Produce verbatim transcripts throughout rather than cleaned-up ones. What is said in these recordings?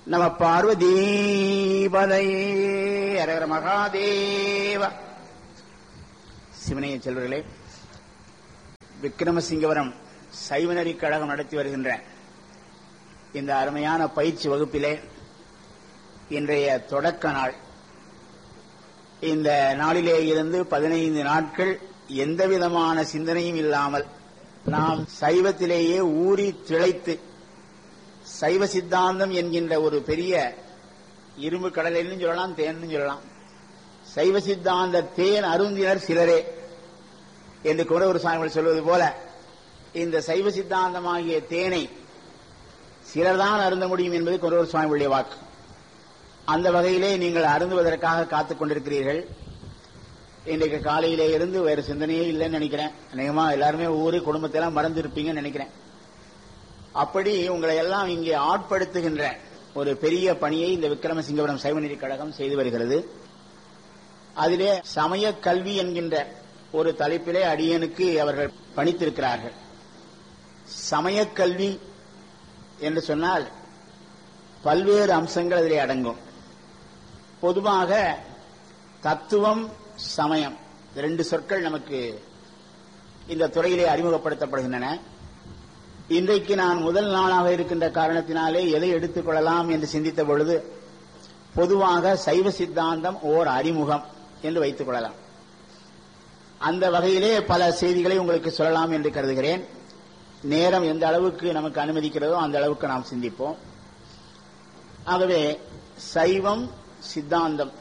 நம பார்வதீபதையே அரகர மகாதேவ. சிவனைய செல்வர்களே, விக்கிரமசிங்கவரம் சைவநெறி கழகம் நடத்தி வருகின்ற இந்த அருமையான பயிற்சி வகுப்பிலே இன்றைய தொடக்க நாள். இந்த நாளிலே இருந்து பதினைந்து நாட்கள் எந்தவிதமான சிந்தனையும் இல்லாமல் நாம் சைவத்திலேயே ஊறி திளைத்து சைவ சித்தாந்தம் என்கின்ற ஒரு பெரிய இரும்பு கடலின்னு சொல்லலாம், தேன்னு சொல்லலாம். சைவ சித்தாந்த தேன் அருந்தினர் சிலரே என்று கூட ஒரு சாமிகள் சொல்வது போல, இந்த சைவ சித்தாந்தமாகிய தேனை சிலர்தான் அருந்த முடியும் என்பது குரவர் சுவாமிகளுடைய வாக்கு. அந்த வகையிலே நீங்கள் அருந்துவதற்காக காத்துக் கொண்டிருக்கிறீர்கள். இன்றைக்கு காலையிலே இருந்து வேறு சிந்தனையே இல்லைன்னு நினைக்கிறேன். அநேகமா எல்லாருமே ஊரு குடும்பத்தெல்லாம் மறந்து இருப்பீங்கன்னு நினைக்கிறேன். அப்படி உங்களை எல்லாம் இங்கே ஆட்படுத்துகின்ற ஒரு பெரிய பணியை இந்த விக்கிரமசிங்கபுரம் சைவநெறி கழகம் செய்து வருகிறது. அதிலே சமய கல்வி என்கின்ற ஒரு தலைப்பிலே அடியனுக்கு அவர்கள் பணித்திருக்கிறார்கள். சமய கல்வி என்று சொன்னால் பல்வேறு அம்சங்கள் அதிலே அடங்கும். பொதுவாக தத்துவம், சமயம் இரண்டு சொற்கள் நமக்கு இந்த துறையிலே அறிமுகப்படுத்தப்படுகின்றன. இன்றைக்கு நான் முதல் நாளாக இருக்கின்ற காரணத்தினாலே எதை எடுத்துக் கொள்ளலாம் என்று சிந்தித்த பொழுது, பொதுவாக சைவ சித்தாந்தம் ஓர் அறிமுகம் என்று வைத்துக் கொள்ளலாம். அந்த வகையிலே பல செய்திகளை உங்களுக்கு சொல்லலாம் என்று கருதுகிறேன். நேரம் எந்த அளவுக்கு நமக்கு அனுமதிக்கிறதோ அந்த அளவுக்கு நாம் சிந்திப்போம். ஆகவே சைவம், சித்தாந்தம்.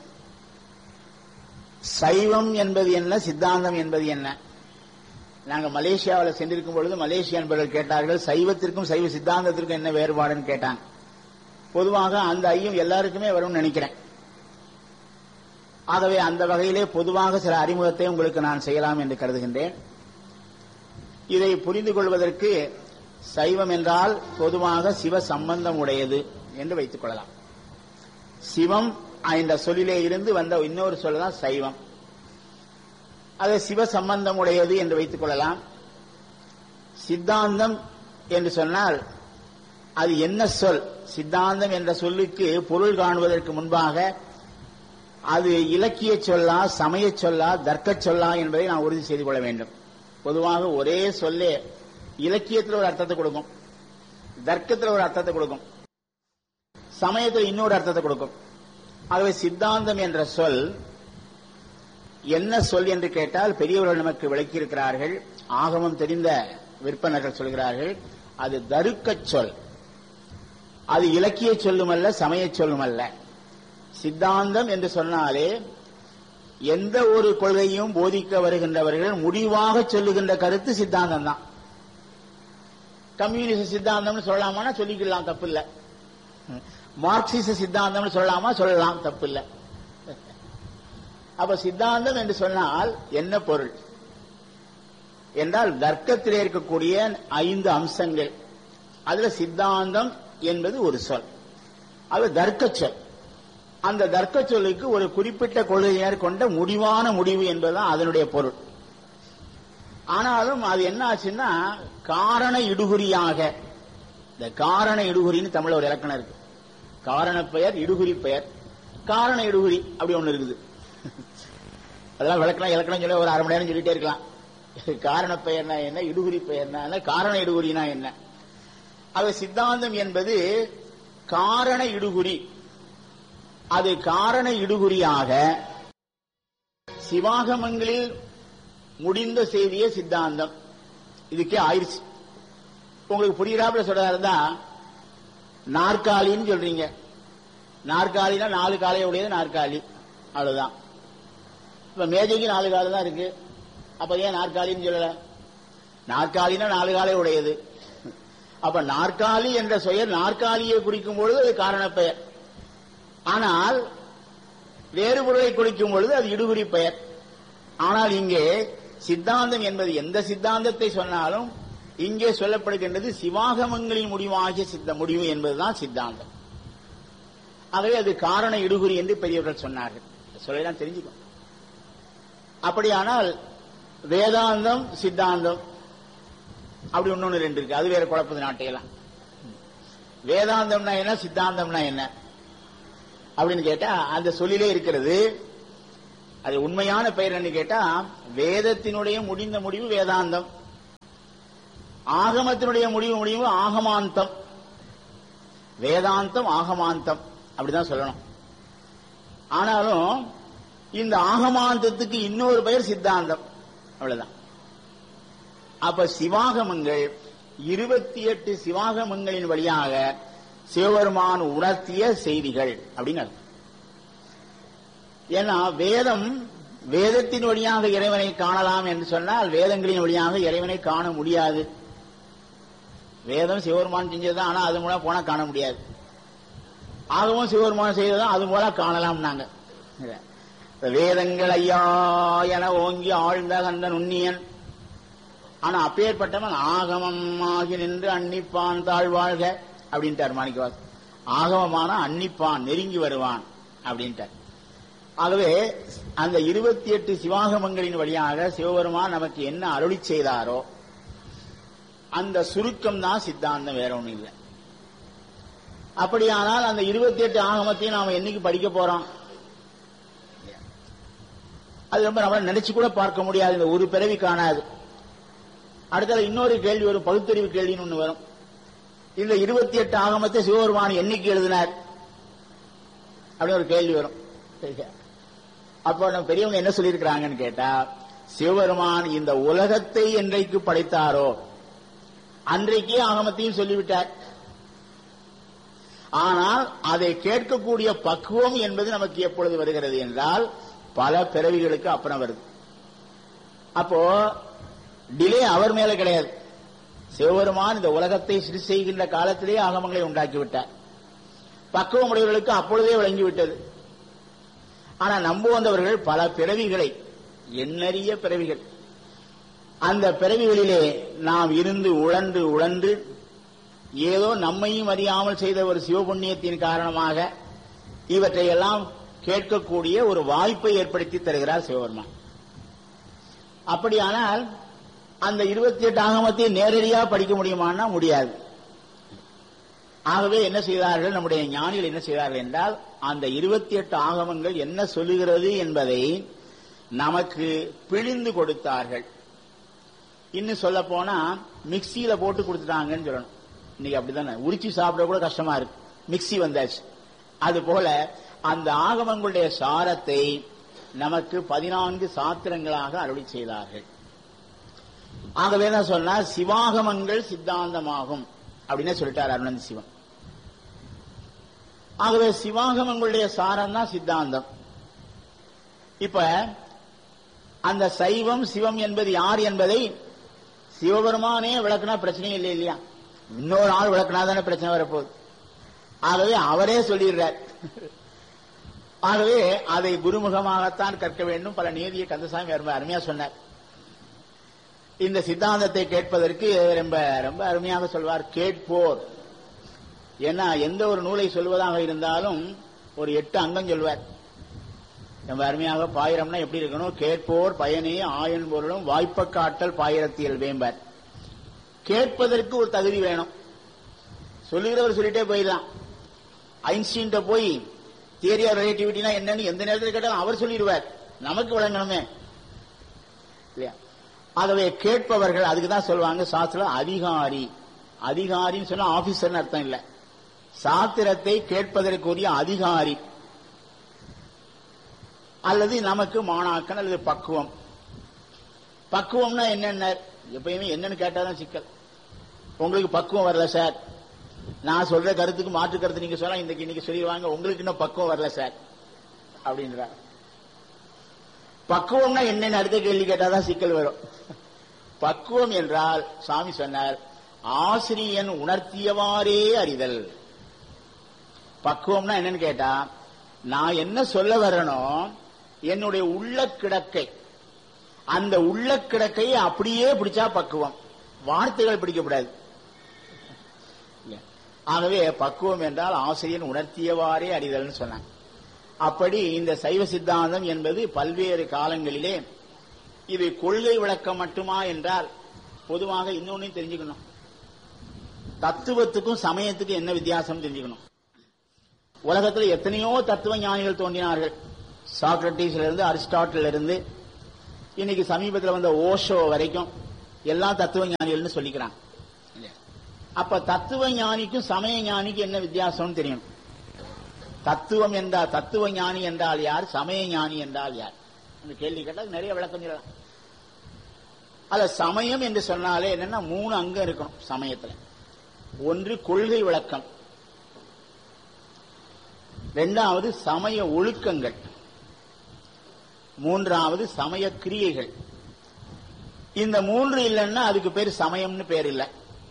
சைவம் என்பது என்ன, சித்தாந்தம் என்பது என்ன? நாங்கள் மலேசியாவில் சென்றிருக்கும் பொழுது மலேசிய நண்பர்கள் கேட்டார்கள், சைவத்திற்கும் சைவ சித்தாந்தத்திற்கும் என்ன வேறுபாடுன்னு கேட்டாங்க. பொதுவாக அந்த ஐயம் எல்லாருக்குமே வரும்னு நினைக்கிறேன். ஆகவே அந்த வகையிலே பொதுவாக சில அறிமுகத்தை உங்களுக்கு நான் செய்யலாம் என்று கருதுகின்றேன். இதை புரிந்து கொள்வதற்கு சைவம் என்றால் பொதுவாக சிவ சம்பந்தம் உடையது என்று வைத்துக் கொள்ளலாம். சிவம் என்ற சொல்லிலே இருந்து வந்த இன்னொரு சொல்லதான் சைவம். அது சிவ சம்பந்தம் உடையது என்று வைத்துக் கொள்ளலாம். சித்தாந்தம் என்று சொன்னால் அது என்ன சொல்? சித்தாந்தம் என்ற சொல்லுக்கு பொருள் காணுவதற்கு முன்பாக அது இலக்கிய சொல்லா, சமய சொல்லா, தர்க்க சொல்லா என்பதை நான் உறுதி செய்து கொள்ள வேண்டும். பொதுவாக ஒரே சொல்லே இலக்கியத்தில் ஒரு அர்த்தத்தை கொடுக்கும், தர்க்கத்தில் ஒரு அர்த்தத்தை கொடுக்கும், சமயத்தில் இன்னொரு அர்த்தத்தை கொடுக்கும். ஆகவே சித்தாந்தம் என்ற சொல் என்ன சொல் என்று கேட்டால் பெரியவர்கள் நமக்கு விளக்கியிருக்கிறார்கள். ஆகமம் தெரிந்த விற்பனர்கள் சொல்கிறார்கள், அது தருக்க சொல். அது இலக்கிய சொல்லுமல்ல, சமய சொல்லுமல்ல. சித்தாந்தம் என்று சொன்னாலே எந்த ஒரு கொள்கையும் போதிக்க வருகின்றவர்கள் முடிவாக சொல்லுகின்ற கருத்து சித்தாந்தம் தான். கம்யூனிஸ்ட் சித்தாந்தம்னு சொல்லலாமா, சொல்லிக்கலாம், தப்பு இல்லை. மார்க்சிச சித்தாந்தம்னு சொல்லலாமா, சொல்லலாம், தப்பு இல்லை. அப்ப சித்தாந்தம் என்று சொன்னால் என்ன பொருள் என்றால், தர்க்கத்திலே இருக்கக்கூடிய ஐந்து அம்சங்கள், அதுல சித்தாந்தம் என்பது ஒரு சொல். அது தர்க்க சொல். அந்த தர்க்க சொல்லுக்கு ஒரு குறிப்பிட்ட கொள்கையினர் கொண்ட முடிவான முடிவு என்பதுதான் அதனுடைய பொருள். ஆனாலும் அது என்ன ஆச்சுன்னா, காரண இடுகுறியாக, இந்த காரண இடுகுறின்னு தமிழ்ல ஒரு இலக்கணம் இருக்கு. காரண பெயர், இடுகுறி பெயர். காரண இடுகுறி அப்படி ஒண்ணு இருக்குது. அதெல்லாம் விளக்கலாம், இலக்கணம் சொல்ல ஒரு அரை மணி நேரம் சொல்லிட்டே இருக்கலாம். காரண பெயர்னா என்ன, இடுகுறி பெயர்னா, காரண இடுகுறினா என்ன? அது சித்தாந்தம் என்பது காரண இடுகுறி. அது காரண இடுகுறியாக சிவாகமங்களில் முடிந்த செய்தியே சித்தாந்தம். இதுக்கே ஆயிடுச்சு. உங்களுக்கு புரிகிறாப்புல சொல்றதா இருந்தா, நாற்காலின்னு சொல்றீங்க. நாற்காலினா நாலு காலைய உடையது நாற்காலி, அவ்வளவுதான். இப்ப மேஜைக்கு நாலு காலை தான் இருக்கு, அப்ப ஏன் நாற்காலின்னு சொல்லல? நாற்காலினா நாலு காலை உடையது. அப்ப நாற்காலி என்ற பெயர் நாற்காலியை குறிக்கும் பொழுது அது காரண பெயர். ஆனால் வேறு பொருளை குறிக்கும் பொழுது அது இடுகுறி பெயர். ஆனால் இங்கே சித்தாந்தம் என்பது எந்த சித்தாந்தத்தை சொன்னாலும் இங்கே சொல்லப்படுகின்றது சிவாகமங்களின் முடிவாகிய சித்த முடிவு என்பதுதான் சித்தாந்தம். ஆகவே அது காரண இடுகுறி என்று பெரியவர்கள் சொன்னார்கள். சொல்லலாம், தெரிஞ்சுக்கும். அப்படியானால் வேதாந்தம், சித்தாந்தம் அப்படி ஒன்னொன்னு ரெண்டு இருக்கு. அது வேற குழப்பது நாட்டையெல்லாம். வேதாந்தம்னா என்ன, சித்தாந்தம்னா என்ன அப்படின்னு கேட்டா அந்த சொல்லிலே இருக்கிறது. அது உண்மையான பெயர் என்ன கேட்டா, வேதத்தினுடைய முடிந்த முடிவு வேதாந்தம், ஆகமத்தினுடைய முடிவு முடிவு ஆகமாந்தம். வேதாந்தம் ஆகமாந்தம் அப்படிதான் சொல்லணும். ஆனாலும் இந்த ஆகமாந்தத்துக்கு இன்னொரு பெயர் சித்தாந்தம், அவ்வளவுதான். அப்ப சிவாகமங்கள் இருபத்தி எட்டு சிவாகமங்களின் வழியாக சிவபெருமான் உணர்த்திய செய்திகள் அப்படின்னு அர்த்தம். ஏன்னா வேதம் வேதத்தின் வழியாக இறைவனை காணலாம் என்று சொன்னால் வேதங்களின் வழியாக இறைவனை காண முடியாது. வேதம் சிவபெருமான் செஞ்சதுதான், ஆனா அது மூலம் போனா காண முடியாது. ஆகவும் சிவபெருமான் செய்ததான் அது மூலம் காணலாம். நாங்க வேதங்கள் ஐயா என ஓங்கி ஆழ்ந்த கந்த நுண்ணியன், ஆனா அப்பேற்பட்டவன் ஆகமம் ஆகி நின்று அன்னிப்பான் தாழ்வாழ்க அப்படின்ட்டார் மாணிக்கவாச. ஆகமமான அன்னிப்பான் நெருங்கி வருவான் அப்படின்ட்டார். ஆகவே அந்த இருபத்தி எட்டு சிவாகமங்களின் வழியாக சிவபெருமான் நமக்கு என்ன அருளி செய்தாரோ அந்த சுருக்கம் தான் சித்தாந்தம், வேற ஒண்ணும் இல்லை. அப்படியானால் அந்த இருபத்தி எட்டு ஆகமத்தையும் நாம என்னைக்கு படிக்க போறோம்? அது ரொம்ப நம்மளால நினைச்சு கூட பார்க்க முடியாது. இந்த ஒரு பிறவி காணாது. அடுத்தது இன்னொரு கேள்வி வரும், பகுத்தறிவு கேள்வின்னு ஒண்ணு வரும். இந்த இருபத்தி எட்டு ஆகமத்தை சிவபெருமான் என்னைக்கு எழுதினார் அப்படின்னு ஒரு கேள்வி வரும். அப்போ நம்ம பெரியவங்க என்ன சொல்லியிருக்கிறாங்கன்னு கேட்டா, சிவபெருமான் இந்த உலகத்தை என்றைக்கு படைத்தாரோ அன்றைக்கே ஆகமத்தையும் சொல்லிவிட்டார். ஆனால் அதை கேட்கக்கூடிய பக்குவம் என்பது நமக்கு எப்பொழுது வருகிறது என்றால் பல பிறவிகளுக்கு அப்புறம் வருது. அப்போ டிலே அவர் மேல கிடையாது. சிவபெருமான் இந்த உலகத்தை சிறு செய்கின்ற காலத்திலேயே ஆகமங்களை உண்டாக்கிவிட்டார். பக்குவம் உடையவர்களுக்கு அப்பொழுதே விளங்கிவிட்டது. ஆனா நம்ப வந்தவர்கள் பல பிறவிகளை, எண்ணறிய பிறவிகள், அந்த பிறவிகளிலே நாம் இருந்து உழன்று உழன்று ஏதோ நம்மையும் அறியாமல் செய்த ஒரு சிவபுண்ணியத்தின் காரணமாக இவற்றையெல்லாம் கேட்கக்கூடிய ஒரு வாய்ப்பை ஏற்படுத்தி தருகிறார் சிவபெருமான். அப்படியானால் அந்த இருபத்தி எட்டு ஆகமத்தை நேரடியாக படிக்க முடியுமானா முடியாது. ஆகவே என்ன செய்தார்கள் நம்முடைய ஞானிகள், என்ன செய்தார்கள் என்றால் அந்த இருபத்தி எட்டு ஆகமங்கள் என்ன சொல்லுகிறது என்பதை நமக்கு பிழிந்து கொடுத்தார்கள். இன்னும் சொல்ல போனா மிக்சியில போட்டு கொடுத்துட்டாங்கன்னு சொல்லணும். இன்னைக்கு அப்படித்தானே, உரிச்சு சாப்பிட கூட கஷ்டமா இருக்கு, மிக்சி வந்தாச்சு. அது போல அந்த ஆகமங்களுடைய சாரத்தை நமக்கு பதினான்கு சாத்திரங்களாக அருளி செய்தார்கள். ஆகவே என்ன சொன்னா, சிவாகமங்கள் சித்தாந்தமாகும் அப்படின்னு சொல்லிட்டார் அருணந்தி சிவன். ஆகவே சிவாகமங்களுடைய சாரம் தான் சித்தாந்தம். இப்ப அந்த சைவம் சிவம் என்பது யார் என்பதை சிவபெருமானே விளக்குனா பிரச்சனையும் இல்லை இல்லையா? இன்னொரு ஆள் விளக்குனா தானே பிரச்சனை வரப்போகுது. ஆகவே அவரே சொல்லிடுறார். ஆகவே அதை குருமுகமாகத்தான் கற்க வேண்டும். பல நீதியை கந்தசாமி ரொம்ப அருமையா சொன்னார். இந்த சித்தாந்தத்தை கேட்பதற்கு ரொம்ப ரொம்ப அருமையாக சொல்வார், கேட்போர். ஏன்னா எந்த ஒரு நூலை சொல்வதாக இருந்தாலும் ஒரு எட்டு அங்கம் சொல்வார். ரொம்ப அருமையாக பாயிரம்னா எப்படி இருக்கணும், கேட்போர் பயனே ஆயன் பொருளும் வாய்ப்ப காட்டல் பாயிரத்தியல் வேம்பார். கேட்பதற்கு ஒரு தகுதி வேணும். சொல்லுகிறவர் சொல்லிட்டே போயிடலாம். ஐன்ஸ்டீன் போய் தியரி ஆஃப் ரிலேட்டிவிட்டினா என்னன்னு எந்த நேரத்தில் கேட்டாலும் அவர் சொல்லிடுவார், நமக்கு வழங்கணுமே இல்லையா? ஆகவே கேட்பவர்கள், அதுக்கு தான் சொல்லுவாங்க சாஸ்திரம் அதிகாரி. அதிகாரின்னு சொன்னா ஆபீசர்னு அர்த்தம் இல்ல, சாத்திரத்தை கேட்பதற்குரிய அதிகாரி அல்லது நமக்கு மாணாக்கன் அல்லது பக்குவம். பக்குவம்னா என்னென்ன, எப்பயுமே என்னன்னு கேட்டாதான் சிக்கல். உங்களுக்கு பக்குவம் வரல சார், நான் சொல்ற கருத்துக்கு மாற்று கருத்து நீங்க சொன்னா இன்னைக்கு இன்னைக்கு சொல்லிடுவாங்க, உங்களுக்கு இன்னும் பக்குவம் வரல சார் அப்படின்ற. பக்குவம்னா என்னன்னு அடுத்த கேள்வி கேட்டாதான் சிக்கல் வரும். பக்குவம் என்றால் சாமி சொன்னார், ஆசிரியன் உணர்த்தியவாறே அறிதல். பக்குவம்னா என்னன்னு கேட்டா, நான் என்ன சொல்ல வரனோ என்னுடைய உள்ள கிடக்கை, அந்த உள்ள கிடக்கையை அப்படியே பிடிச்சா பக்குவம், வார்த்தைகள் பிடிக்கப்படாது. ஆகவே பக்குவம் என்றால் ஆசிரியன் உணர்த்தியவாறே அறிதல்னு சொன்னாங்க. அப்படி இந்த சைவ சித்தாந்தம் என்பது பல்வேறு காலங்களிலே இது கொள்கை விளக்கம் மட்டுமா என்றால் பொதுவாக இன்னொன்னு தெரிஞ்சுக்கணும். தத்துவத்துக்கும் சமயத்துக்கும் என்ன வித்தியாசம் தெரிஞ்சுக்கணும். உலகத்தில் எத்தனையோ தத்துவ ஞானிகள் தோன்றினார்கள். சாக்ரட்டிஸ்ல இருந்து அரிஸ்டாட்டில் இருந்து இன்னைக்கு சமீபத்தில் வந்த ஓஷோ வரைக்கும் எல்லா தத்துவ ஞானிகள்னு சொல்லிக்கிறாங்க. அப்ப தத்துவ ஞானிக்கும் சமய ஞானிக்கும் என்ன வித்தியாசம் தெரியணும். தத்துவம் என்றால் தத்துவ ஞானி என்றால் யார், சமய ஞானி என்றால் யார் அந்த கேள்வி கேட்டால் நிறைய விளக்கம் சொல்லலாம். அல்ல சமயம் என்று சொன்னாலே என்னன்னா மூணு அங்கம் இருக்கணும் சமயத்துல. ஒன்று கொள்கை விளக்கம், இரண்டாவது சமய ஒழுக்கங்கள், மூன்றாவது சமய கிரியைகள். இந்த மூன்று இல்லைன்னா அதுக்கு பேர் சமயம்னு பேர் இல்லை.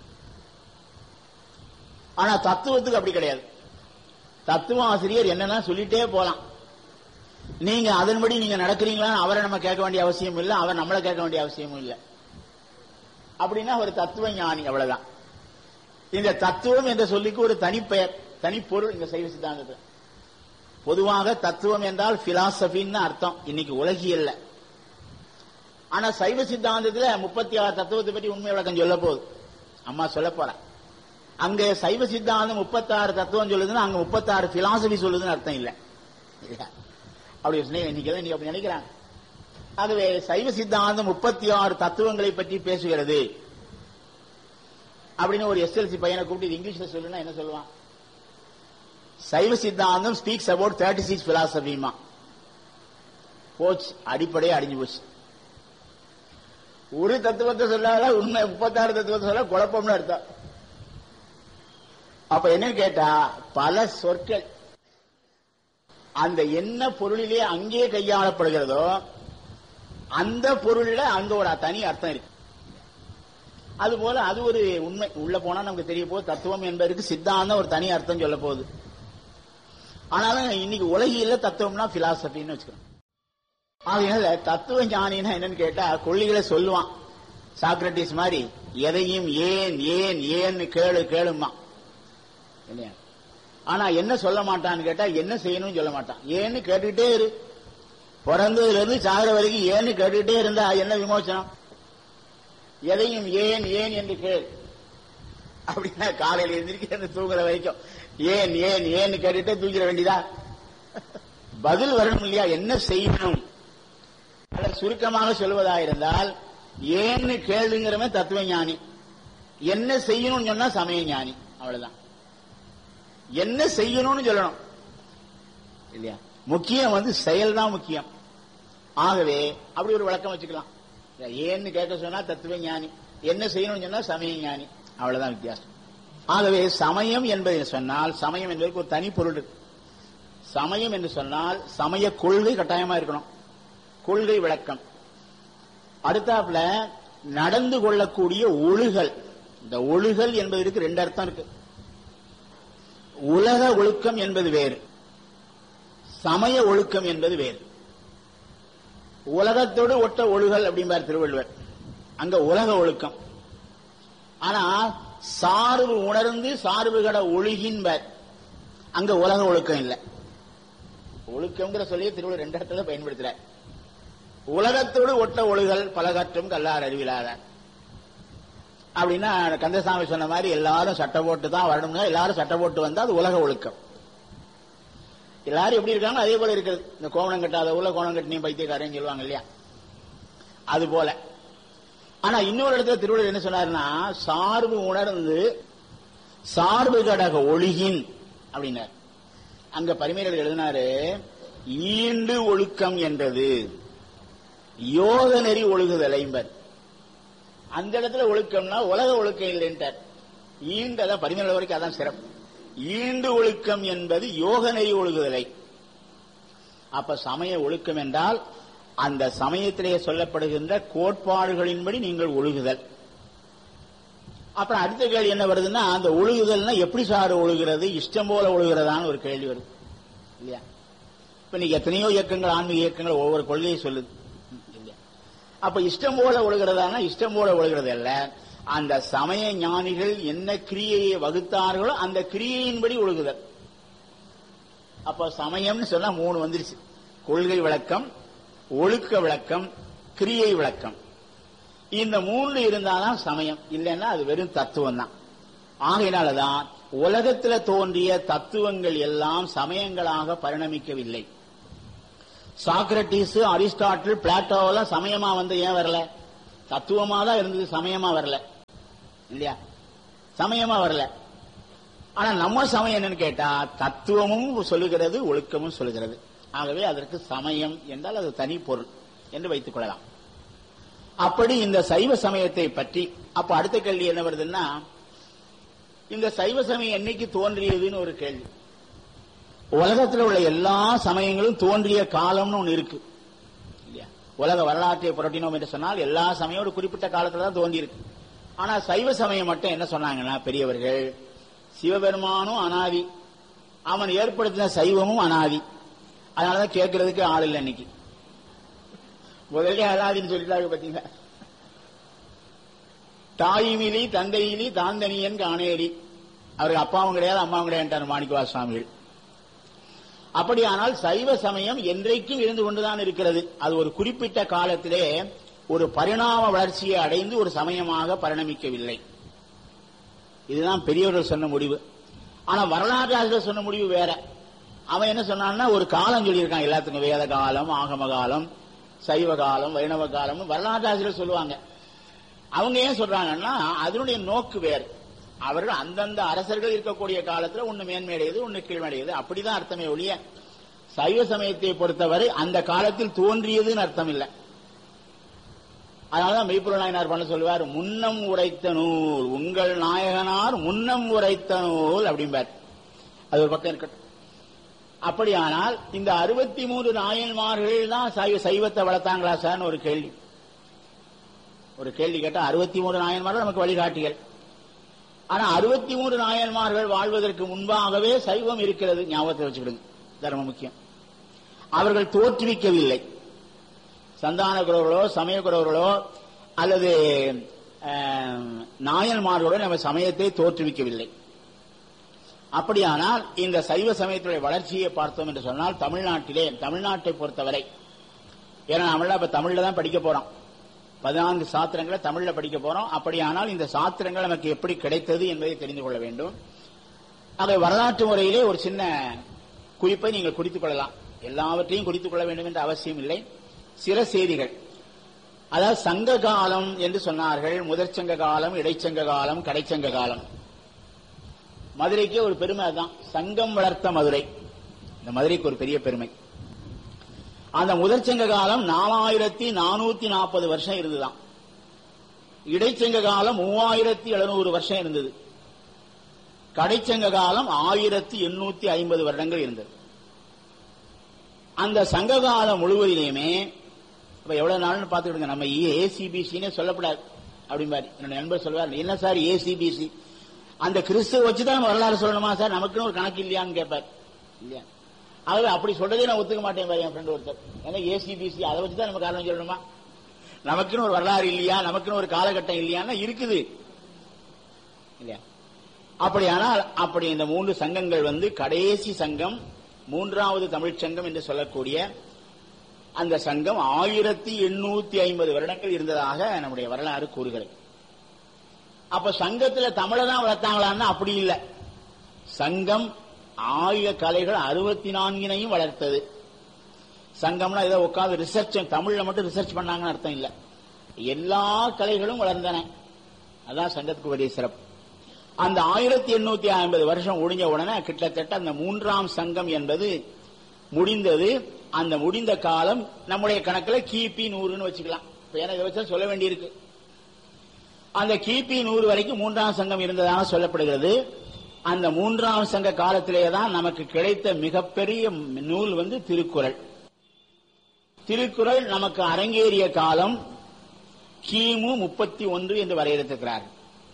ஆனா தத்துவத்துக்கு அப்படி கிடையாது. தத்துவ ஆசிரியர் என்னன்னா சொல்லிட்டே போலாம். நீங்க அதன்படி நீங்க நடக்கிறீங்களா அவரை நம்ம கேட்க வேண்டிய அவசியம் இல்லை, அவர் நம்மளை கேட்க வேண்டிய அவசியமும் இல்லை. அப்படின்னா ஒரு தத்துவ ஞானி, அவ்வளவுதான். இந்த தத்துவம் என்ற சொல்லிக்கு ஒரு தனிப்பெயர், தனிப்பொருள் இந்த சைவ சித்தாந்தத்தில். பொதுவாக தத்துவம் என்றால் பிலாசபின்னு அர்த்தம் இன்னைக்கு உலகியல்ல. ஆனா சைவ சித்தாந்தத்தில் முப்பத்தி ஆறு தத்துவத்தை பற்றி உண்மை விளக்கம் சொல்ல போகுது அம்மா சொல்ல போற. அங்க சைவ சித்தாந்தம் முப்பத்தி ஆறு தத்துவம் சொல்லுதுன்னா அங்க முப்பத்தி ஆறு பிலாசபி சொல்லுதுன்னு அர்த்தம் இல்லை. அப்படி இன்னைக்கு அப்படி நினைக்கிறாங்க. ஆகவே சைவ சித்தாந்தம் முப்பத்தி ஆறு தத்துவங்களை பற்றி பேசுகிறது அப்படின்னு ஒரு எஸ்எல்சி பையனை கூப்பிட்டு இங்கிலீஷ்ல சொல்லுன்னா என்ன சொல்லுவான்? சைவ சித்தாந்தம் ஸ்பீக்ஸ் அபவுட் தேர்ட்டி சிக்ஸ் பிலாசபிமா. போச்சு, அடிப்படையே அடிஞ்சு போச்சு. ஒரு தத்துவத்தை சொல்லாத உண்மை முப்பத்தாறு தத்துவத்தை சொல்ல குழப்பம்னு அர்த்தம். அப்ப என்ன கேட்டா பல சொற்கள் அந்த என்ன பொருளிலே அங்கே கையாளப்படுகிறதோ அந்த பொருள்ல அந்த ஒரு தனி அர்த்தம் இருக்கு. அது போல அது ஒரு உண்மை உள்ள போனா நமக்கு தெரிய போகுது. தத்துவம் என்பதற்கு சித்தாந்தம் ஒரு தனி அர்த்தம் சொல்ல போகுது. ஆனாலும் இன்னைக்கு உலகில தத்துவம்னா பிலாசபின்னு வச்சுக்கணும். ஆகையால தத்துவ ஞானினா என்னன்னு கேட்டா கொள்கைகளை சொல்லுவான். சாக்ரட்டிஸ் மாதிரி எதையும் ஏன் ஏன் ஏன்னு கேளு கேளுமா. ஆனா என்ன சொல்ல மாட்டான்னு கேட்டா என்ன செய்யணும்னு சொல்ல மாட்டான். ஏன்னு கேட்டுக்கிட்டே இரு. பிறந்ததுல இருந்து சாகிற வரைக்கும் ஏன்னு கேட்டுக்கிட்டே இருந்தா என்ன விமோசனம்? எதையும் ஏன் ஏன் என்று கேள் அப்படின்னா காலையில எந்திரிக்க தூங்குற வரைக்கும் ஏன் ஏன் ஏன்னு கேட்டுட்டே தூங்கிட வேண்டியதா? பதில் வரணும் இல்லையா? என்ன செய்யணும்? சுருக்கமாக சொல்வதா இருந்தால் ஏன்னு கேளுங்கிறவன் தத்துவ ஞானி, என்ன செய்யணும்னு சொன்னா சமய ஞானி. அவ்வளவுதான். என்ன செய்யணும்னு சொல்லணும் இல்லையா? முக்கியம் வந்து செயல் தான் முக்கியம். ஆகவே அப்படி ஒரு விளக்கம் வச்சுக்கலாம். ஏன்னு கேட்க சொன்னா தத்துவ ஞானி, என்ன செய்யணும்னு சொன்னா சமய ஞானி. அவ்வளவுதான் வித்தியாசம். ஆகவே சமயம் என்பதை சொன்னால் சமயம் என்பதற்கு ஒரு தனி பொருள் இருக்கு. சமயம் என்று சொன்னால் சமய கொள்கை கட்டாயமா இருக்கணும், கொள்கை விளக்கம். அடுத்தாப்புல நடந்து கொள்ளக்கூடிய ஒழுகல். இந்த ஒழுகல் என்பதற்கு ரெண்டு அர்த்தம் இருக்கு. உலக ஒழுக்கம் என்பது வேறு, சமய ஒழுக்கம் என்பது வேறு. உலகத்தோடு ஒட்ட ஒழுகல் அப்படிம்பார் திருவள்ளுவர். அங்க உலக ஒழுக்கம். ஆனா சார்பு உணர்ந்து சார்புகட ஒழுகின்பார். அங்க உலக ஒழுக்கம் இல்லை. ஒழுக்கம்ங்கிற சொல்லிய திருவள்ளுவர் ரெண்டு இடத்துல பயன்படுத்துறார். உலகத்தோடு ஒட்ட ஒழுகல் பலகற்றும் கல்லார் அறிவிலாதார் அப்படின்னா கந்தசாமி சொன்ன மாதிரி எல்லாரும் சட்டை போட்டு தான் வரணும்னா எல்லாரும் சட்டை போட்டு வந்தா அது உலக ஒழுக்கம். எல்லாரும் எப்படி இருக்காங்க அதே போல இருக்கிறது. இந்த கோவணம் கட்டாத ஊர்ல கோவணம் கட்டி நீ பைத்தியக்காரன்னு சொல்லுவாங்க இல்லையா? அது போல. ஆனா இன்னொரு இடத்துல திருவள்ளுவர் என்ன சொன்னாருன்னா சார்பு உணர்ந்து சார்பு கடக ஒழுகின் அப்படின்னார். அங்க பரிமையர் எழுதினாரு ஈண்டு ஒழுக்கம் என்றது யோக நெறி ஒழுகுதல் ஐம்பர். அந்த இடத்துல ஒழுக்கம்னா உலக ஒழுக்கம் இல்லைன்றார். ஈண்டதான் பரிமையர் வரைக்கும் அதான் சிறப்பு. ஈண்டு ஒழுக்கம் என்பது யோக நெறி ஒழுகுதலை. அப்ப சமய ஒழுக்கம் என்றால் அந்த சமயத்திலே சொல்லப்படுகின்ற கோட்பாடுகளின்படி நீங்கள் ஒழுகுதல். அப்புறம் அடுத்த கேள்வி என்ன வருதுன்னா அந்த ஒழுகுதல்னா எப்படி சார் ஒழுகிறது? இஷ்டம் போல ஒழுகிறதான்னு ஒரு கேள்வி வருது இல்லையா? இப்ப நீங்க எத்தனையோ இயக்கங்கள் ஆன்மீக இயக்கங்கள் ஒவ்வொரு கொள்கையை சொல்லுது இல்லையா? அப்ப இஷ்டம் போல ஒழுகிறதானா இஷ்டம் போல ஒழுகிறது அல்ல. அந்த சமய ஞானிகள் என்ன கிரியையை வகுத்தார்களோ அந்த கிரியையின்படி ஒழுகுதல். அப்ப சமயம்னு சொன்னா மூணு வந்துருச்சு. கொள்கை விளக்கம், ஒழுக்க விளக்கம், கிரியை விளக்கம். இந்த மூணு இருந்தாதான் சமயம். இல்லைன்னா அது வெறும் தத்துவம் தான். ஆகையினாலதான் உலகத்துல தோன்றிய தத்துவங்கள் எல்லாம் சமயங்களாக பரிணமிக்கவில்லை. சாக்ரட்டிஸ், அரிஸ்டாட்டில், பிளாட்டோவெல்லாம் சமயமா வந்து ஏன் வரல? தத்துவமா தான் இருந்தது, சமயமா வரல இல்லையா? சமயமா வரல. ஆனா நம்ம சமயம் என்னன்னு கேட்டா தத்துவமும் சொல்லுகிறது, ஒழுக்கமும் சொல்லுகிறது. ஆகவே அதற்கு சமயம் என்றால் அது தனி பொருள் என்று வைத்துக் கொள்ளலாம். அப்படி இந்த சைவ சமயத்தை பற்றி அப்ப அடுத்த கேள்வி என்ன வருதுன்னா, இந்த சைவ சமயம் என்னைக்கு தோன்றியதுன்னு ஒரு கேள்வி. உலகத்தில் உள்ள எல்லா சமயங்களும் தோன்றிய காலம்னு ஒன்று இருக்கு இல்லையா? உலக வரலாற்றை புரட்டினோம் என்று சொன்னால் எல்லா சமயம் ஒரு குறிப்பிட்ட காலத்துல தான் தோன்றி இருக்கு. ஆனா சைவ சமயம் மட்டும் என்ன சொன்னாங்கன்னா பெரியவர்கள், சிவபெருமானும் அனாதி, அவன் ஏற்படுத்தின சைவமும் அனாதி. அதனாலதான் கேட்கறதுக்கு ஆள் இல்லை. இன்னைக்கு முதலே அனாதின்னு சொல்லிட்டாங்க பாத்தீங்களா? தாயுமிலி தந்தையிலி தாந்தனியன் காணேடி. அவருக்கு அப்பாவும் கிடையாது அம்மாவும் கிடையாது மாணிக்கவா சுவாமிகள். அப்படியானால் சைவ சமயம் என்றைக்கும் இருந்து கொண்டுதான் இருக்கிறது. அது ஒரு குறிப்பிட்ட காலத்திலே ஒரு பரிணாம வளர்ச்சியை அடைந்து ஒரு சமயமாக பரிணமிக்கவில்லை. இதுதான் பெரியவர்கள் சொன்ன முடிவு. ஆனா வரலாற்று ஆசிரியர் சொன்ன முடிவு வேற. அவன் என்ன சொன்னான்னா ஒரு காலம் சொல்லியிருக்கான் எல்லாத்துக்கும், வேத காலம், ஆகம காலம், சைவ காலம், வைணவ காலம் வரலாற்று ஆசிரியர் சொல்லுவாங்க. அவங்க ஏன் சொல்றாங்கன்னா அதனுடைய நோக்கு வேறு. அவர்கள் அந்தந்த அரசர்கள் இருக்கக்கூடிய காலத்துல ஒன்னு மேன்மையடையது, ஒன்னு கீழ்மடையது, அப்படிதான் அர்த்தமே ஒழிய சைவ சமயத்தை பொறுத்தவரை அந்த காலத்தில் தோன்றியதுன்னு அர்த்தம் இல்லை. அதனாலதான் மெய்ப்பொருள் நாயனார் பண்ண சொல்லுவார், முன்னம் உரைத்த நூல் உங்கள் நாயகனார் முன்னம் உரைத்த நூல் அப்படிம்பார். அது ஒரு பக்கம் இருக்கட்டும். அப்படியானால் இந்த அறுபத்தி மூன்று நாயன்மார்கள் தான் சைவ சைவத்தை வளர்த்தாங்களா சார் ஒரு கேள்வி. ஒரு கேள்வி கேட்டா அறுபத்தி மூன்று நாயன்மார்கள் நமக்கு வழிகாட்டிகள். ஆனா அறுபத்தி மூன்று நாயன்மார்கள் வாழ்வதற்கு முன்பாகவே சைவம் இருக்கிறது, ஞாபகத்தை வச்சுக்கிடுங்க, தர்மம் முக்கியம். அவர்கள் தோற்றுவிக்கவில்லை. சந்தான குரவர்களோ சமய குரவர்களோ அல்லது நாயன்மார்களோ நம்ம சமயத்தை தோற்றுவிக்கவில்லை. அப்படியானால் இந்த சைவ சமயத்துடைய வளர்ச்சியை பார்த்தோம் என்று சொன்னால் தமிழ்நாட்டிலே, தமிழ்நாட்டை பொறுத்தவரை, ஏன்னா நம்மள இப்ப தமிழ்ல தான் படிக்க போறோம், பதினான்கு சாத்திரங்களை தமிழ்ல படிக்க போறோம். அப்படியானால் இந்த சாத்திரங்கள் நமக்கு எப்படி கிடைத்தது என்பதை தெரிந்து கொள்ள வேண்டும். ஆக வரலாற்று முறையிலே ஒரு சின்ன குறிப்பை நீங்கள் குறித்துக் கொள்ளலாம். எல்லாவற்றையும் குறித்துக் கொள்ள வேண்டும் என்ற அவசியம் இல்லை. சில செய்திகள், அதாவது சங்க காலம் என்று சொன்னார்கள். முதற் சங்க காலம், இடைச்சங்க காலம், கடைச்சங்க காலம். மதுரைக்கு ஒரு பெருமை தான், சங்கம் வளர்த்த மதுரை. இந்த மதுரைக்கு ஒரு பெரிய பெருமை. அந்த முதற்சங்க காலம் நாலாயிரத்தி நானூத்தி நாற்பது வருஷம் இருந்துதான். இடைச்சங்க காலம் மூவாயிரத்தி எழுநூறு வருஷம் இருந்தது. கடைச்சங்க காலம் ஆயிரத்தி எண்ணூத்தி ஐம்பது வருடங்கள் இருந்தது. அந்த சங்க காலம் முழுவதிலையுமே இப்ப எவ்வளவு நாள்னு பாத்துக்கிடுங்க. நம்ம ஏசிபிசின்னு சொல்லப்படாது அப்படிம்பாரு என்னோட நண்பர் சொல்வார். என்ன சார் ஏசிபிசி, அந்த கிறிஸ்துவ வச்சுதான் நம்ம வரலாறு சொல்லணுமா சார், நமக்குன்னு ஒரு கணக்கு இல்லையான்னு கேட்பார். இல்லையா? ஆகவே அப்படி சொல்றதே நான் ஒத்துக்க மாட்டேன் பாரு என் ஃப்ரெண்ட் ஒருத்தர். ஏன்னா ஏசிபிசி அதை வச்சுதான் நம்ம காரணம் சொல்லணுமா? நமக்குன்னு ஒரு வரலாறு இல்லையா, நமக்குன்னு ஒரு காலகட்டம் இல்லையான்னா இருக்குது இல்லையா? அப்படியானால் அப்படி இந்த மூன்று சங்கங்கள் வந்து கடைசி சங்கம், மூன்றாவது தமிழ்ச் சங்கம் என்று சொல்லக்கூடிய அந்த சங்கம் ஆயிரத்தி எண்ணூத்தி ஐம்பது வருடங்கள் இருந்ததாக நம்முடைய வரலாறு கூறுகிறது. அப்ப சங்கத்துல தமிழை தான் வளர்த்தாங்களான்னா அப்படி இல்லை. சங்கம் ஆயுத கலைகள் அறுபத்தி நான்கினையும் வளர்த்தது. சங்கம்னா ஏதோ உட்காந்து ரிசர்ச், தமிழ்ல மட்டும் ரிசர்ச் பண்ணாங்கன்னு அர்த்தம் இல்ல, எல்லா கலைகளும் வளர்ந்தன. அதான் சங்கத்துக்கு பெரிய சிறப்பு. அந்த ஆயிரத்தி எண்ணூத்தி ஐம்பது வருஷம் ஒழிஞ்ச உடனே கிட்டத்தட்ட அந்த மூன்றாம் சங்கம் என்பது முடிந்தது. அந்த முடிந்த காலம் நம்முடைய கணக்கில் கிபி நூறுன்னு வச்சுக்கலாம். ஏன்னா இதை வச்சா சொல்ல வேண்டியிருக்கு. அந்த கிபி நூறு வரைக்கும் மூன்றாம் சங்கம் இருந்ததாக சொல்லப்படுகிறது. அந்த மூன்றாம் சங்க காலத்திலேதான் நமக்கு கிடைத்த மிகப்பெரிய நூல் வந்து திருக்குறள். திருக்குறள் நமக்கு அரங்கேறிய காலம் கிமு முப்பத்தி ஒன்று என்று வரையறுத்திருக்கிறார்.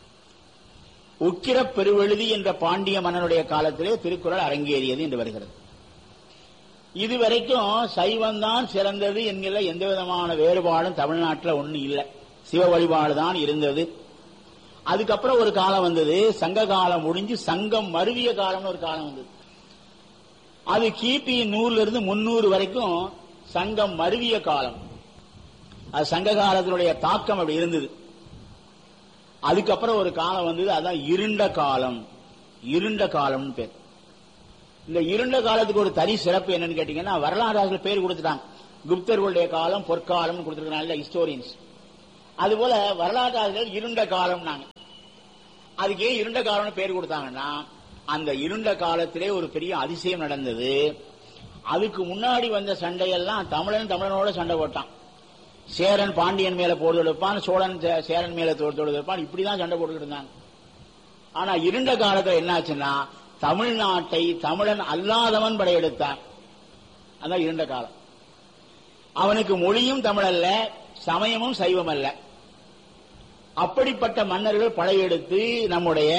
உக்கிர பெருவெழுதி என்ற பாண்டிய மன்னனுடைய காலத்திலே திருக்குறள் அரங்கேறியது என்று வருகிறது. இதுவரைக்கும் சைவம்தான் சிறந்தது என்கிற எந்த விதமான வேறுபாடும் தமிழ்நாட்டில் ஒன்னும் இல்லை. சிவ வழிபாடுதான் இருந்தது. அதுக்கப்புறம் ஒரு காலம் வந்தது, சங்க காலம் முடிஞ்சு சங்கம் மருவிய காலம்னு ஒரு காலம் வந்தது. அது கிபி நூறுல இருந்து முன்னூறு வரைக்கும் சங்கம் மருவிய காலம். அது சங்க காலத்தினுடைய தாக்கம் அப்படி இருந்தது. அதுக்கப்புறம் ஒரு காலம் வந்தது, அதான் இருண்ட காலம். இருண்ட காலம்னு பேர். இந்த இருண்ட காலத்துக்கு ஒரு தனி சிறப்பு என்னன்னு கேட்டீங்கன்னா, வரலாறு பேர் கொடுத்துட்டாங்க. குப்தர்களுடைய காலம், பொற்காலம் கொடுத்திருக்கிறாங்க ஹிஸ்டோரியன்ஸ். அதுபோல வரலாற்றாளர்கள் இருண்ட காலம். நாங்க அதுக்கு ஏன் இருண்ட காலம்னு பேர் கொடுத்தாங்கன்னா, அந்த இருண்ட காலத்திலே ஒரு பெரிய அதிசயம் நடந்தது. அதுக்கு முன்னாடி வந்த சண்டையெல்லாம் தமிழன் தமிழனோட சண்டை போட்டான். சேரன் பாண்டியன் மேல போர் தொடுப்பான், சோழன் சேரன் மேல போர் தொடுப்பான், இப்படிதான் சண்டை போட்டுக்கிட்டு இருந்தாங்க. ஆனா இருண்ட காலத்துல என்னாச்சுன்னா, தமிழ்நாட்டை தமிழன் அல்லாதவன் படையெடுத்தான். அதான் இருண்ட காலம். அவனுக்கு மொழியும் தமிழ் அல்ல, சமயமும் சைவம் அல்ல. அப்படிப்பட்ட மன்னர்கள் படையெடுத்து நம்முடைய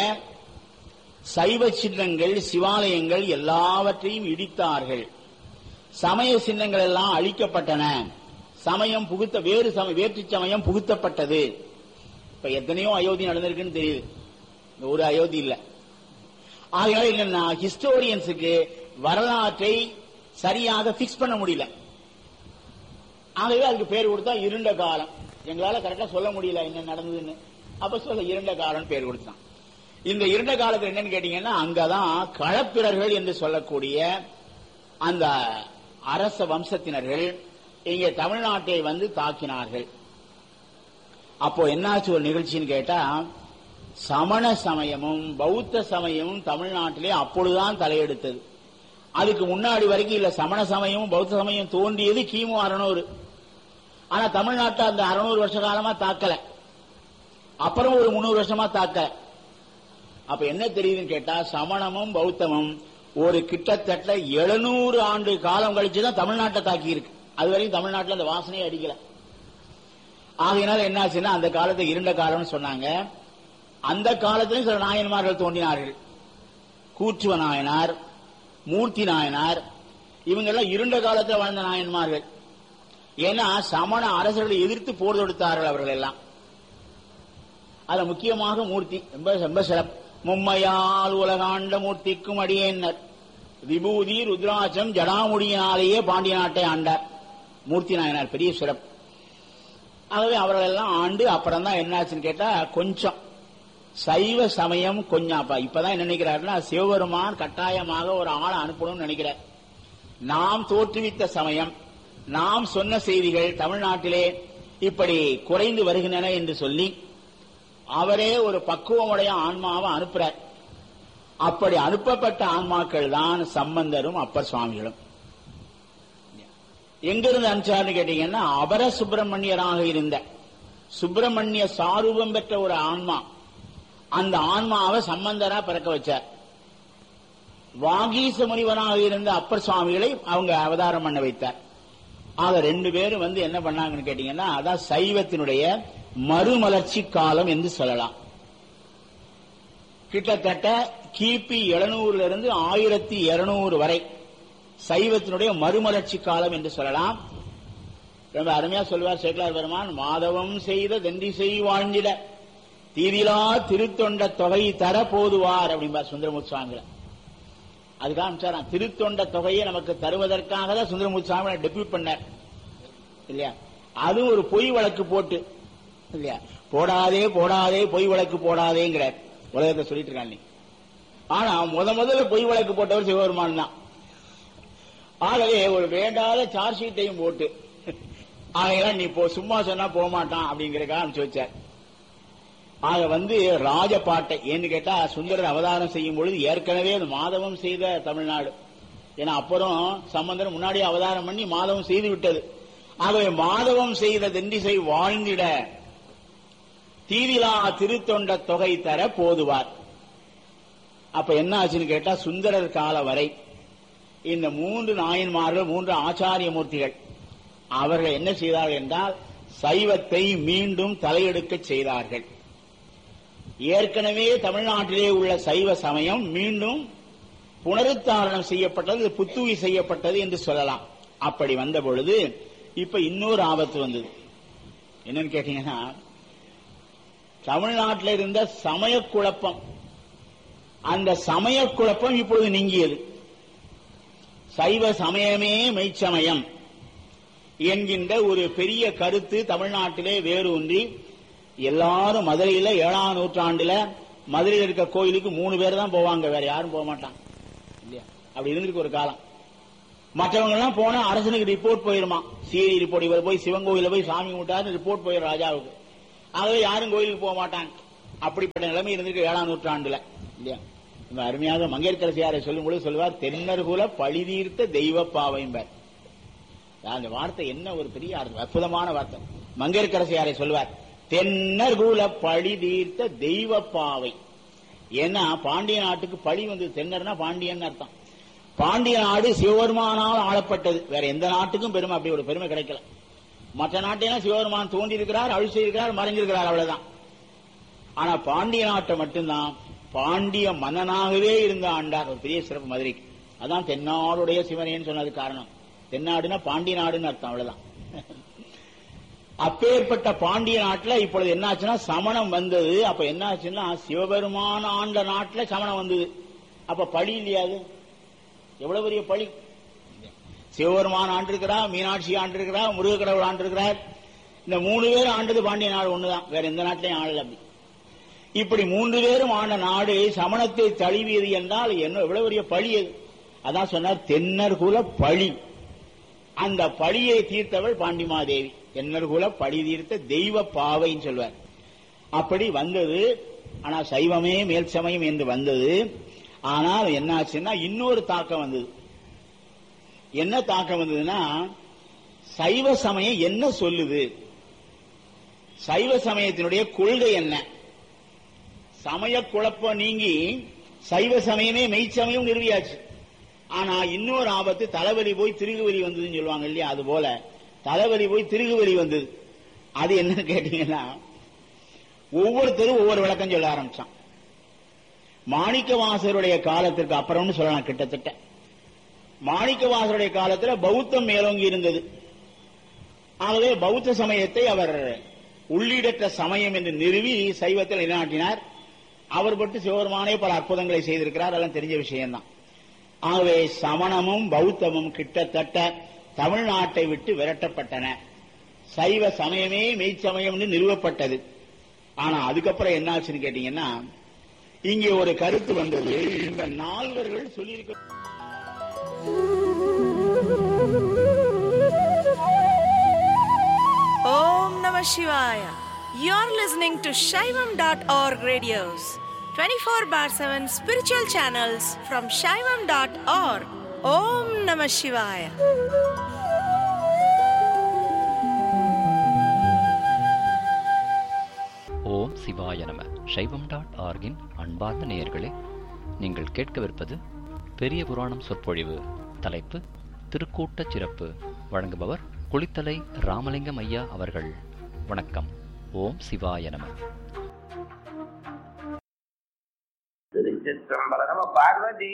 சைவ சின்னங்கள், சிவாலயங்கள் எல்லாவற்றையும் இடித்தார்கள். சமய சின்னங்கள் எல்லாம் அழிக்கப்பட்டன. சமயம் புகுத்த வேறு வேற்று சமயம் புகுத்தப்பட்டது. இப்ப எத்தனையோ அயோத்தி நடந்திருக்குன்னு தெரியுது, ஒரு அயோத்தி இல்ல. ஆகையால என்னன்னா, ஹிஸ்டோரியன்ஸுக்கு வரலாற்றை சரியாக பிக்ஸ் பண்ண முடியல. ஆகவே அதுக்கு பேர் கொடுத்தா இருண்ட காலம். எங்களால கரெக்டா சொல்ல முடியல என்ன நடந்ததுன்னு. அப்ப சொல்ல இருண்ட காலம் பேர் கொடுத்தான். இந்த இருண்ட காலத்தில் என்னன்னு கேட்டீங்கன்னா, அங்கதான் களப்பிரர்கள் என்று சொல்லக்கூடிய அந்த அரச வம்சத்தினர்கள் இங்கே தமிழ்நாட்டை வந்து தாக்கினார்கள். அப்போ என்னாச்சு ஒரு நிகழ்ச்சின்னு கேட்டா, சமண சமயமும் பௌத்த சமயமும் தமிழ்நாட்டிலே அப்பொழுதுதான் தலையெடுத்தது. அதுக்கு முன்னாடி வரைக்கும் இல்ல. சமண சமயமும் பௌத்த சமயம் தோன்றியது கிமு அறுநூறு. ஆனா தமிழ்நாட்டை அந்த அறுநூறு வருஷ காலமா தாக்கல. அப்புறம் ஒரு முன்னூறு வருஷமா தாக்கல. அப்ப என்ன தெரியுதுன்னு கேட்டா, சமணமும் பௌத்தமும் ஒரு கிட்டத்தட்ட எழுநூறு ஆண்டு காலம் கழிச்சுதான் தமிழ்நாட்டை தாக்கி இருக்கு. அது வரைக்கும் தமிழ்நாட்டில் அந்த வாசனையே அடிக்கல. ஆகையினால என்னாச்சுன்னா, அந்த காலத்தை இருண்ட காலம்னு சொன்னாங்க. அந்த காலத்திலும் சில நாயன்மார்கள் தோன்றினார்கள். கூற்றுவ நாயனார், மூர்த்தி நாயனார், இவங்க எல்லாம் இருண்ட காலத்தில் வாழ்ந்த நாயன்மார்கள். ஏன்னா சமண அரசர்களை எதிர்த்து போர் தொடுத்தார்கள் அவர்கள் எல்லாம். அதுல முக்கியமாக மூர்த்தி ரொம்ப ரொம்ப சிறப்பு. மும்மையால் உலகாண்ட மூர்த்திக்கும் அடியேன்னர், விபூதி ருத்ராட்சம் ஜடாமுடியினாலேயே பாண்டிய நாட்டை ஆண்டார் மூர்த்தி நாயனார். பெரிய சிறப்பு. ஆகவே அவர்கள் எல்லாம் ஆண்டு அப்புறம் தான் என்னாச்சுன்னு கேட்டா, கொஞ்சம் சைவ சமயம் கொஞ்சம் அப்ப இப்பதான் என்ன நினைக்கிறாருன்னா, சிவபெருமான் கட்டாயமாக ஒரு ஆளை அனுப்பணும்னு நினைக்கிறார். நாம் தோற்றுவித்த சமயம், நாம் சொன்ன செய்திகள் தமிழ்நாட்டிலே இப்படி குறைந்து வருகின்றன என்று சொல்லி அவரே ஒரு பக்குவமுடைய ஆன்மாவை அனுப்புறார். அப்படி அனுப்பப்பட்ட ஆன்மாக்கள் தான் சம்பந்தரும் அப்பர் சுவாமிகளும். எங்கிருந்து அனுப்பிச்சார்னு கேட்டீங்கன்னா, அபர சுப்பிரமணியராக இருந்த சுப்பிரமணிய சாரூபம் பெற்ற ஒரு ஆன்மா, அந்த ஆன்மாவை சம்பந்தரா பிறக்க வச்சார். வாகீச முனிவனாக இருந்த அப்பர் சுவாமிகளை அவங்க அவதாரம் பண்ண வைத்தார். ஆக ரெண்டு பேரும் வந்து என்ன பண்ணாங்கன்னு கேட்டீங்கன்னா, அதான் சைவத்தினுடைய மறுமலர்ச்சி காலம் என்று சொல்லலாம். கிட்டத்தட்ட கிபி எழுநூறுல இருந்து ஆயிரத்தி இருநூறு வரை சைவத்தினுடைய மறுமலர்ச்சி காலம் என்று சொல்லலாம். ரொம்ப அருமையா சொல்வார் சேக்கலார் பெருமான், மாதவம் செய்த தென்றிசை வாழ்ந்திட தீதிலா திருத்தொண்ட தொகை தர போதுவார் அப்படிம்பார் சுந்தரமூர்த்தி சுவாமிகளை. அதுக்காக திருத்தொண்ட தொகையை நமக்கு தருவதற்காக தான் சுந்தரமூர்த்தி சுவாமி டெபியூட் பண்ணார் இல்லையா. அதுவும் ஒரு பொய் வழக்கு போட்டு இல்லையா, போடாதே போடாதே பொய் வழக்கு போடாதேங்கிறார். உலகத்தை சொல்லிட்டு இருக்காங்க. ஆனா முத முதல்ல பொய் வழக்கு போட்டவர் சிவபெருமான் தான். ஆகவே ஒரு வேண்டாத சார்ஜ் ஷீட்டையும் போட்டு, ஆகையெல்லாம் நீ போ சும்மா சொன்னா போக மாட்டான் அப்படிங்கறதுக்காக அனுப்பிச்சு வச்சார். ஆக வந்து ராஜபாட்டை ஏன்னு கேட்டா, சுந்தரர் அவதாரம் செய்யும் பொழுது ஏற்கனவே அது மாதவம் செய்த தமிழ்நாடு. ஏன்னா அப்புறம் சம்பந்தர் முன்னாடியே அவதாரம் பண்ணி மாதவம் செய்து விட்டது. ஆகவே மாதவம் செய்த தென்றிசை வாழ்ந்திட தீதிலா திருத்தொண்ட தொகை தர போதுவார். அப்ப என்ன ஆச்சுன்னு கேட்டா, சுந்தரர் கால வரை இந்த மூன்று நாயன்மார்கள், மூன்று ஆச்சாரிய மூர்த்திகள், அவர்கள் என்ன செய்தார்கள் என்றால் சைவத்தை மீண்டும் தலையெடுக்க செய்தார்கள். ஏற்கனவே தமிழ்நாட்டிலே உள்ள சைவ சமயம் மீண்டும் புனருத்தாரணம் செய்யப்பட்டது, புத்துவி செய்யப்பட்டது என்று சொல்லலாம். அப்படி வந்த பொழுது இப்ப இன்னொரு ஆபத்து வந்தது. என்னன்னு கேட்டீங்கன்னா, தமிழ்நாட்டில் இருந்த சமய குழப்பம், அந்த சமய குழப்பம் இப்பொழுது நீங்கியது. சைவ சமயமே மெய்ச்சமயம் என்கின்ற ஒரு பெரிய கருத்து தமிழ்நாட்டிலே வேரூன்றி எல்லாரும் மதுரையில ஏழாம் நூற்றாண்டுல மதுரையில் இருக்க கோயிலுக்கு மூணு பேர் தான் போவாங்க, வேற யாரும் போக மாட்டாங்க இல்லையா? அப்படி இருந்திருக்கு ஒரு காலம். மற்றவங்க எல்லாம் போனா அரசனுக்கு ரிப்போர்ட் போயிருமா, சிஐடி ரிப்போர்ட், இவர் போய் சிவன் கோயில போய் சாமி கும்பிட்டாரு ரிப்போர்ட் போயிடும் ராஜாவுக்கு. ஆகவே யாரும் கோயிலுக்கு போக மாட்டாங்க. அப்படிப்பட்ட நிலைமை இருந்திருக்கு ஏழாம் நூற்றாண்டுல இல்லையா? இந்த அருமையாக மங்கையர்க்கரசியாரை சொல்லும் பொழுது சொல்லுவார், தென்னர்குல பழிதீர்த்த தெய்வ பாவைம்பார். அந்த வார்த்தை என்ன ஒரு பெரிய அற்புதமான வார்த்தை. மங்கையர்க்கரசியாரை சொல்லுவார், தென்னர்குல பழி தீர்த்த தெய்வ பாவை. ஏன்னா பாண்டிய நாட்டுக்கு பழி வந்தது. தென்னர்னா பாண்டியன் அர்த்தம். பாண்டிய நாடு சிவபெருமானால் ஆளப்பட்டது. வேற எந்த நாட்டுக்கும் பெருமை அப்படி ஒரு பெருமை கிடைக்கல. மற்ற நாட்டையெல்லாம் சிவபெருமான் தோன்றி இருக்கிறார், அழிச்சு இருக்கிறார், மறைஞ்சிருக்கிறார், அவ்வளவுதான். ஆனா பாண்டிய நாட்டை மட்டும்தான் பாண்டிய மன்னனாகவே இருந்த ஆண்டார். ஒரு பெரிய சிறப்பு மதுரைக்கு. அதான் தென்னாடுடைய சிவனேன்னு சொன்னது காரணம். தென்னாடுனா பாண்டிய நாடுன்னு அர்த்தம், அவ்வளவுதான். அப்பேற்பட்ட பாண்டிய நாட்டில் இப்பொழுது என்னாச்சுன்னா சமணம் வந்தது. அப்ப என்ன ஆச்சுன்னா சிவபெருமான ஆண்ட நாட்டில் சமணம் வந்தது. அப்ப பழி இல்லையாது? எவ்வளவு பெரிய பழி! சிவபெருமான் ஆண்டிருக்கிறார், மீனாட்சி ஆண்டிருக்கிறார், முருகக்கடவுள் ஆண்டிருக்கிறார். இந்த மூணு பேரும் ஆண்டது பாண்டிய நாடு ஒண்ணுதான், வேற எந்த நாட்டிலையும் ஆளல. அப்படி இப்படி மூன்று பேரும் ஆண்ட நாடு சமணத்தை தழுவியது என்றால் என்ன எவ்வளவு பெரிய பழி அது! அதான் சொன்னார் தென்னர்குல பழி. அந்த பழியை தீர்த்தவள் பாண்டிமாதேவி. தென்னர்குல பழி தீர்த்த தெய்வ பாவைன்னு சொல்வார். அப்படி வந்தது. ஆனா சைவமே மேல் சமயம் என்று வந்தது. ஆனால் என்ன ஆச்சுன்னா இன்னொரு தாக்கம் வந்தது. என்ன தாக்கம் வந்ததுன்னா, சைவ சமயம் என்ன சொல்லுது, சைவ சமயத்தினுடைய கொள்கை என்ன, சமய குழப்பம் நீங்கி சைவ சமயமே மெய்ச்சமயம் நிறுவியாச்சு. ஆனா இன்னொரு ஆபத்து, தலைவலி போய் திருகுவலி வந்ததுன்னு சொல்லுவாங்க இல்லையா? அது போல தலைவலி போய் திருகுவலி வந்தது. அது என்னன்னு கேட்டீங்கன்னா, ஒவ்வொருத்தரும் ஒவ்வொரு விளக்கம் சொல்ல ஆரம்பிச்சான். மாணிக்கவாசருடைய காலத்திற்கு அப்புறம்னு சொல்லலாம். கிட்டத்தட்ட மாணிக்கவாசருடைய காலத்துல பௌத்தம் மேலோங்கி இருந்தது. ஆகவே பௌத்த சமயத்தை அவர் உள்ளிடற்ற சமயம் என்று நிறுவி சைவத்தில் நிலைநாட்டினார். அவர் பட்டு சிவபெருமானே பல அற்புதங்களை செய்திருக்கிறார். அதெல்லாம் தெரிஞ்ச விஷயம்தான். ஆகவே சமணமும் பௌத்தமும் கிட்டத்தட்ட தமிழ்நாட்டை விட்டு விரட்டப்பட்டன. சைவ சமயமே மெய்ச்சமயம் நிறுவப்பட்டது. ஆனா அதுக்கப்புறம் என்ன ஆச்சுன்னு கேட்டீங்கன்னா, இங்கே ஒரு கருத்து வந்தது. இந்த நால்வர்கள் சொல்லியிருக்க Om Namah Shivaya. You're listening to Shaivam dot org radios, twenty-four bar seven spiritual channels from Shaivam dot org. Om Namah Shivaya. ஓம் சிவாய நம. சைவம் டாட் ஆர்கின் அன்பார்ந்த நேயர்களே, நீங்கள் கேட்கவிருப்பது பெரிய புராணம் சொற்பொழிவு. தலைப்பு திருக்கூட்ட சிறப்பு. வழங்குபவர் குளித்தலை ராமலிங்கம் ஐயா அவர்கள். வணக்கம். ஓம் சிவாய நம. திருச்சிற்றம்பலம். பார்வதி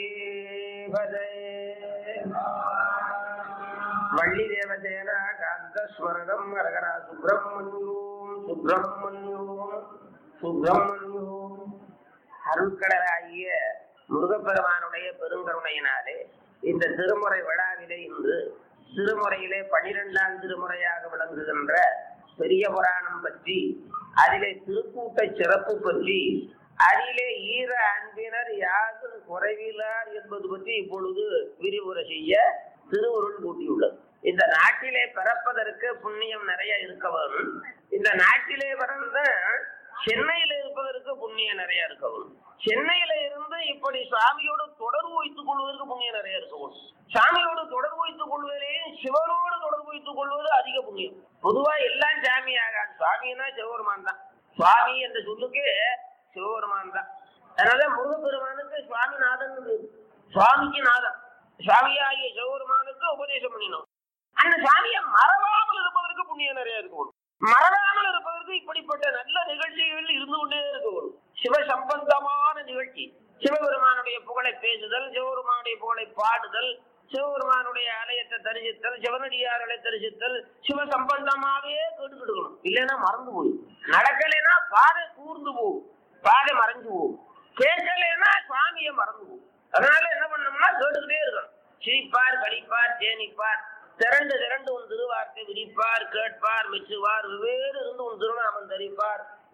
வள்ளி தேவதேன காந்தஸ்வரகம் அரகரா சுப்பிரமணியோம் சுப்பிரமணியோம் சுப்பிரமணியோம். அருட்கடலாகிய முருகப்பெருமானுடைய பெருங்கருணையினாலே இந்த திருமுறை விழாவிலே இன்று திருமுறையிலே பனிரெண்டாம் திருமுறையாக விளங்குகின்ற பெரிய புராணம் பற்றி, அதிலே திருக்கூட்ட சிறப்பு பற்றி, அதிலே ஈர அன்பினர் யாரும் குறைவிலார் என்பது பற்றி இப்பொழுது விரிவுரை செய்ய திருவருள் கூட்டியுள்ளது. இந்த நாட்டிலே பிறப்பதற்கு புண்ணியம் நிறைய இருக்க வேணும். இந்த நாட்டிலே பிறந்த சென்னையில இருப்பதற்கு புண்ணியம் நிறைய இருக்க வேணும். சென்னையில இருந்து இப்படி சாமியோடு தொடர்பு வைத்துக் கொள்வதற்கு புண்ணியம் நிறைய இருக்க வேணும். சாமியோடு தொடர்பு வைத்துக் கொள்வதிலேயே சிவனோடு தொடர்பு வைத்துக் கொள்வது அதிக புண்ணியம். பொதுவா எல்லாம் சாமி ஆகாது. சுவாமின்னா சிவபெருமான் தான். சுவாமி என்ற சொல்லுக்கு சிவபெருமான் தான். அதனால முருகப்பெருமானுக்கு சுவாமிநாதன், சுவாமிக்கு நாதன், சுவாமியாகிய சிவபெருமானுக்கு உபதேசம் பண்ணினோம். அந்த சுவாமியை மறவாமல் இருப்பதற்கு புண்ணியம் நிறைய இருக்கணும். மறவாமல் இருப்பதற்கு இப்படிப்பட்ட நல்ல நிகழ்ச்சிகள் இருந்து கொண்டே இருக்கணும். சிவ சம்பந்தமான நிகழ்ச்சி, சிவபெருமானுடைய புகழை பேசுதல், சிவபெருமானுடைய புகழை பாடுதல், சிவபெருமானுடைய ஆலயத்தை தரிசித்தல், சிவனடியார்களை தரிசித்தல், சிவ சம்பந்தமாவே கேட்டுக்கிடுக்கணும். இல்லைன்னா மறந்து போகும். நடக்கலைன்னா பாதை கூர்ந்து போகும், பாதை மறைஞ்சு போகும். கேட்கலைன்னா சுவாமியை மறந்து போகும். அதனால என்ன பண்ணோம்னா கேட்டுக்கிட்டே இருக்கணும். சிரிப்பார், கழிப்பார், தேனிப்பார், திரண்டு திரண்டு உன் திருவார்த்தை விரிப்பார், கேட்பார், மெச்சுவார், வெவ்வேறு இருந்து உன் திருநாமம் தரிப்பார்,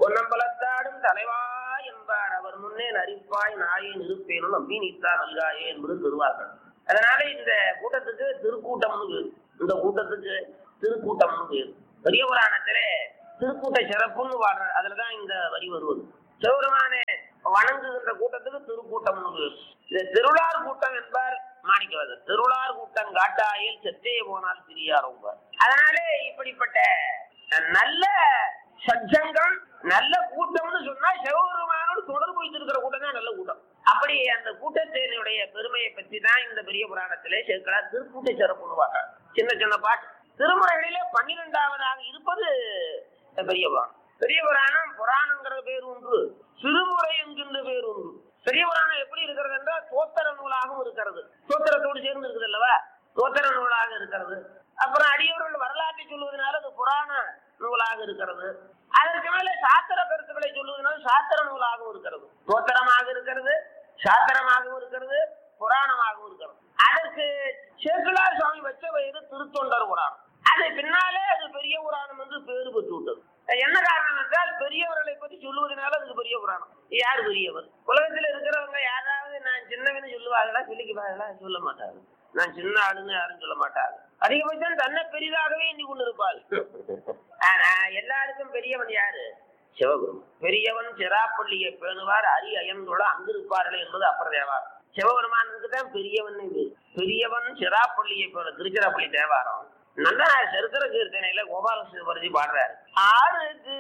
பொன்னம்பலத்தாடும் தலைவா என்பார் அவர் முன்னே நரிப்பாய் நாயே நிருப்பேனும் நம்பி நீத்தா நல்காயே என்பது திருவார்கள். அதனால இந்த கூட்டத்துக்கு திருக்கூட்டம்னு பேரு. இந்த கூட்டத்துக்கு திருக்கூட்டம்னு பேரு. பெரிய புராணத்திலே திருக்கூட்ட சிறப்புன்னு பாடுற அதுலதான் இந்த வரி வருவது. சிவபெருமானே வணங்குகின்ற கூட்டத்துக்கு திருக்கூட்டம்னு பேரு. இந்த திருளார் கூட்டம் என்பார் மாணிக்கவாசகர். திருளார் கூட்டம் காட்டாயில் செத்தே போனால் பிரியார். அதனாலே இப்படிப்பட்ட நல்ல சஜ்ஜங்கம் நல்ல கூட்டம்னு சொன்னா சிவபெருமானோடு தொடர்பு வைத்திருக்கிற கூட்டம் தான் நல்ல கூட்டம். அப்படி அந்த கூட்டத்தினுடைய பெருமையை பற்றி தான் இந்த பெரிய புராணத்திலே சேர்க்கிறார். திருக்கூட்ட சிறப்புன்னு சின்ன சின்ன பாட்டு. திருமுறைகளிலே பன்னிரெண்டாவதாக இருப்பது பெரிய புராணம். பெரிய புராணம் புராணங்கிற பேர் ஒன்று, சிறுமுறை என்கின்ற பேர் ஒன்று. பெரிய புராணம் எப்படி இருக்கிறது என்றால் தோத்திர நூலாகவும் இருக்கிறது. தோத்திரத்தோடு சேர்ந்து இருக்குது அல்லவா, தோத்திர நூலாக இருக்கிறது. அப்புறம் அடியவர்கள் வரலாற்றை சொல்வதனால அது புராண நூலாக இருக்கிறது. அதற்கு மேல சாத்திர கருத்துக்களை சொல்வதனால சாத்திர நூலாகவும் இருக்கிறது. தோத்திரமாக இருக்கிறது, சாத்திரமாகவும் இருக்கிறது, புராணமாகவும் இருக்கிறது. அதற்கு சேக்கிழார் சுவாமி வச்ச பெயரு திருத்தொண்டர் புராணம். அது பின்னாலே அது பெரிய புராணம் என்று பேரு பெற்று விட்டது. என்ன காரணம் என்றால் பெரியவர்களை பற்றி சொல்லுவதனால அதுக்கு பெரிய புராணம். யார் பெரியவர்? உலகத்தில் இருக்கிறவங்க யாராவது நான் சின்னவன்னு சொல்லுவாங்களா? சொல்லிக்குவாங்களா? சொல்ல மாட்டாங்க. நான் சின்ன ஆளுன்னு யாரும் சொல்ல மாட்டாங்க. அதிகபட்சம் தன்னை பெரிதாகவே எண்ணி கொண்டு இருப்பாள். ஆனா எல்லாருக்கும் பெரியவன் யாரு? சிவபெருமான். பெரியவன் சிராப்பள்ளியை பேணுவார் அரி அயன்தோட அங்கிருப்பார்கள் என்பது அப்புறம் தேவாரம். சிவபெருமானுக்கு தான் பெரியவன். பெரியவன் சிராப்பள்ளியை பேண திருச்சிராப்பள்ளி தேவாரம். நல்லா சரித்திர கீர்த்தனையில கோபாலகிருஷ்ண பரிதி பாடுறாரு. ஆறுக்கு